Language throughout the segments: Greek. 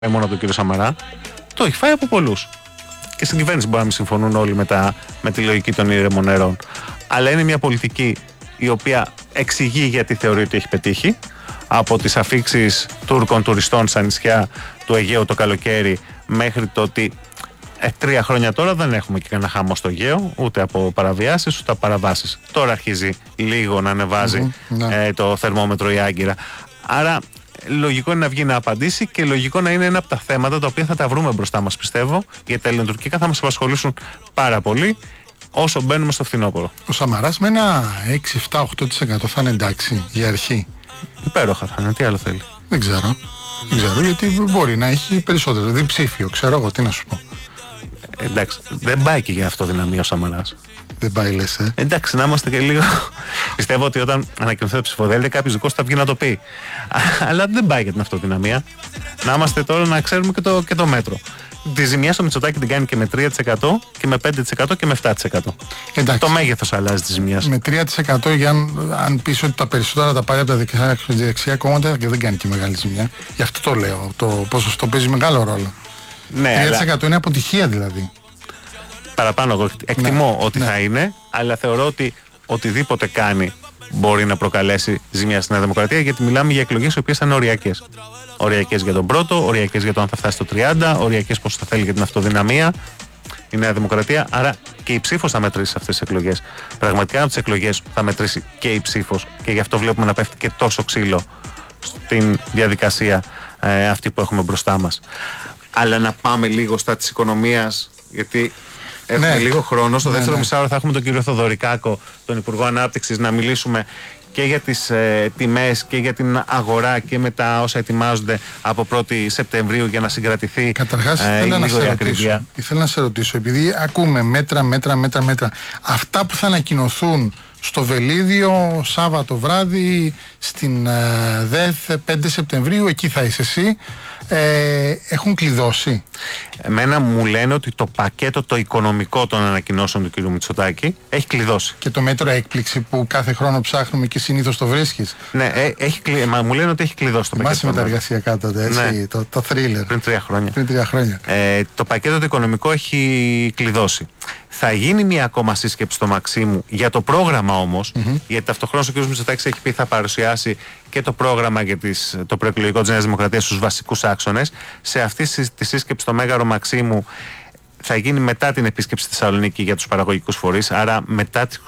μόνο από τον κύριο Σαμαρά, το έχει φάει από πολλούς. Και στην κυβέρνηση μπορεί να μην συμφωνούν όλοι με τη λογική των ήρεμων νερών. Αλλά είναι μια πολιτική η οποία εξηγεί γιατί θεωρεί ότι έχει πετύχει. Από τις αφίξεις Τούρκων τουριστών στα νησιά του Αιγαίου το καλοκαίρι μέχρι το ότι 3 χρόνια τώρα δεν έχουμε και κανένα χάμο στο Αιγαίο, ούτε από παραβιάσεις ούτε από παραβάσεις. Τώρα αρχίζει λίγο να ανεβάζει το θερμόμετρο η Άγκυρα. Άρα λογικό είναι να βγει να απαντήσει και λογικό να είναι ένα από τα θέματα τα οποία θα τα βρούμε μπροστά μας, πιστεύω, γιατί τα ελληνοτουρκικά θα μας απασχολήσουν πάρα πολύ όσο μπαίνουμε στο φθινόπωρο. Ο Σαμαράς με ένα 6-7-8% θα είναι εντάξει για αρχή. Υπέροχα θα είναι, τι άλλο θέλει. Δεν ξέρω, γιατί μπορεί να έχει περισσότερο, διψήφιο, ξέρω εγώ, τι να σου πω. Εντάξει, δεν πάει και για αυτοδυναμία ο Σαμαράς. Δεν πάει, λες, Εντάξει, να είμαστε και λίγο. Πιστεύω ότι όταν ανακοινωθεί το ψηφοδέλτιο, κάποιος δικός θα βγει να το πει. Αλλά δεν πάει για την αυτοδυναμία. Να είμαστε τώρα να ξέρουμε και το μέτρο. Τη ζημιά στο Μητσοτάκη την κάνει και με 3% και με 5% και με 7%. Εντάξει. Το μέγεθος αλλάζει τη ζημιά. Με 3% για αν πεις ότι τα περισσότερα τα πάρει από τα δεξιά κόμματα και δεν κάνει και μεγάλη ζημιά. Γι' αυτό το λέω. Το ποσοστό παίζει μεγάλο ρόλο. Ναι, 3% είναι αποτυχία δηλαδή. Παραπάνω εγώ εκτιμώ ότι θα είναι, αλλά θεωρώ ότι οτιδήποτε κάνει μπορεί να προκαλέσει ζημιά στη Νέα Δημοκρατία, γιατί μιλάμε για εκλογές οι οποίες θα είναι οριακές. Οριακές για τον πρώτο, οριακές για το αν θα φτάσει στο 30, οριακές πώς θα θέλει για την αυτοδυναμία η Νέα Δημοκρατία. Άρα και η ψήφος θα μετρήσει σε αυτές τις εκλογές. Πραγματικά από τις εκλογές θα μετρήσει και η ψήφος, και γι' αυτό βλέπουμε να πέφτει και τόσο ξύλο στην διαδικασία αυτή που έχουμε μπροστά μας. Αλλά να πάμε λίγο στα της οικονομίας, γιατί έχουμε λίγο χρόνο. Στο δεύτερο μισάωρο θα έχουμε τον κύριο Θοδωρικάκο, τον Υπουργό Ανάπτυξης, να μιλήσουμε και για τις τιμές και για την αγορά και με τα όσα ετοιμάζονται από 1η Σεπτεμβρίου για να συγκρατηθεί. Καταρχάς, ήθελα να σε ρωτήσω, επειδή ακούμε μέτρα, αυτά που θα ανακοινωθούν στο Βελίδιο Σάββατο βράδυ στην ΔΕΘ 5 Σεπτεμβρίου, εκεί θα είσαι εσύ, έχουν κλειδώσει. Εμένα μου λένε ότι το πακέτο το οικονομικό των ανακοινώσεων του κ. Μητσοτάκη έχει κλειδώσει. Και το μέτρο έκπληξη που κάθε χρόνο ψάχνουμε και συνήθως το βρίσκεις. Ναι, μου λένε ότι έχει κλειδώσει το πακέτο. Θυμάσαι με τα εργασιακά τότε, έτσι, το thriller. Πριν 3 χρόνια. Το πακέτο το οικονομικό έχει κλειδώσει. Θα γίνει μια ακόμα σύσκεψη στο Μαξίμου για το πρόγραμμα όμως, γιατί ταυτόχρονα ο κ. Μητσοτάκης έχει πει θα παρουσιάσει και το πρόγραμμα για το προεκλογικό της Νέας Δημοκρατίας στους βασικούς άξονες. Σε αυτή τη σύσκεψη στο Μέγαρο Μαξίμου θα γίνει μετά την επίσκεψη στη Θεσσαλονίκη για τους παραγωγικούς φορείς, άρα μετά τις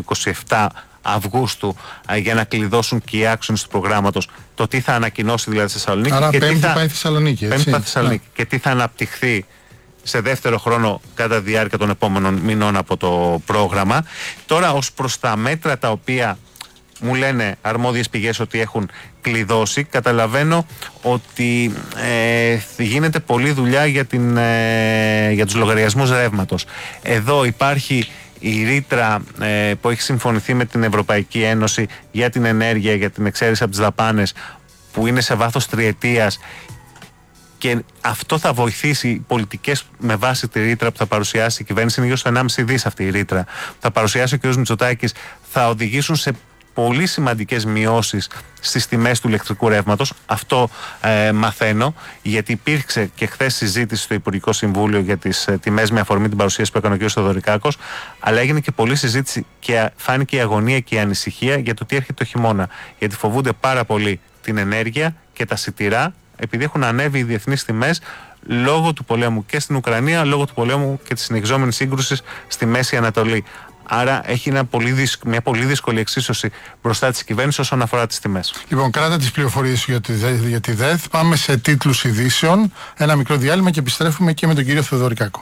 27 Αυγούστου, για να κλειδώσουν και οι άξονες του προγράμματος, το τι θα ανακοινώσει δηλαδή στη Θεσσαλονίκη. Άρα και Πέμπτη πάει Θεσσαλονίκη. Και τι θα αναπτυχθεί σε δεύτερο χρόνο κατά τη διάρκεια των επόμενων μηνών από το πρόγραμμα. Τώρα ως προς τα μέτρα τα οποία μου λένε αρμόδιες πηγές ότι έχουν κλειδώσει, καταλαβαίνω ότι γίνεται πολλή δουλειά για τους λογαριασμούς ρεύματος. Εδώ υπάρχει η ρήτρα που έχει συμφωνηθεί με την Ευρωπαϊκή Ένωση για την ενέργεια, για την εξαίρεση από τις δαπάνες, που είναι σε βάθος τριετίας, και αυτό θα βοηθήσει οι πολιτικές με βάση τη ρήτρα που θα παρουσιάσει η κυβέρνηση. Είναι γύρω στο 1,5 δις αυτή η ρήτρα που θα παρουσιάσει ο κ. Μητσοτάκης, θα οδηγήσουν σε πολύ σημαντικές μειώσεις στις τιμές του ηλεκτρικού ρεύματος. Αυτό μαθαίνω, γιατί υπήρξε και χθες συζήτηση στο Υπουργικό Συμβούλιο για τις τιμές με αφορμή την παρουσίαση που έκανε ο κ. Θοδωρικάκος, αλλά έγινε και πολλή συζήτηση και φάνηκε η αγωνία και η ανησυχία για το τι έρχεται το χειμώνα. Γιατί φοβούνται πάρα πολύ την ενέργεια και τα σιτηρά, επειδή έχουν ανέβει οι διεθνείς τιμές λόγω του πολέμου και στην Ουκρανία, λόγω του πολέμου και της συνεχιζόμενης σύγκρουσης στη Μέση Ανατολή. Άρα έχει μια πολύ δύσκολη εξίσωση μπροστά της κυβέρνησης όσον αφορά τις τιμές. Λοιπόν, κράτα τις πληροφορίες για τη ΔΕΘ. Πάμε σε τίτλους ειδήσεων. Ένα μικρό διάλειμμα και επιστρέφουμε και με τον κύριο Θοδωρικάκο.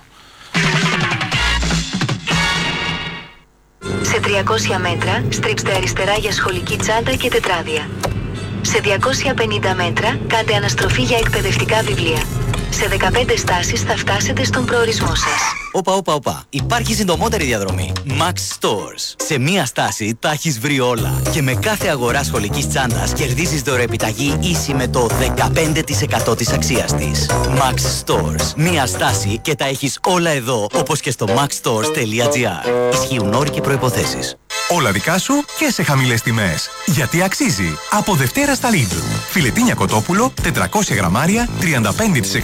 Σε 300 μέτρα στρίψτε αριστερά για σχολική τσάντα και τετράδια. Σε 250 μέτρα κάντε αναστροφή για εκπαιδευτικά βιβλία. Σε 15 στάσεις θα φτάσετε στον προορισμό σας. Όπα. Υπάρχει συντομότερη διαδρομή. Max Stores. Σε μία στάση τα έχεις βρει όλα. Και με κάθε αγορά σχολικής τσάντας κερδίζεις δωρεοεπιταγή ίση με το 15% της αξίας της. Max Stores. Μία στάση και τα έχεις όλα εδώ, όπως και στο maxstores.gr. Ισχύουν όροι και προϋποθέσεις. Όλα δικά σου και σε χαμηλές τιμές. Γιατί αξίζει. Από Δευτέρα στα Lidl. Φιλετίνια κοτόπουλο, 400 γραμμάρια, 35%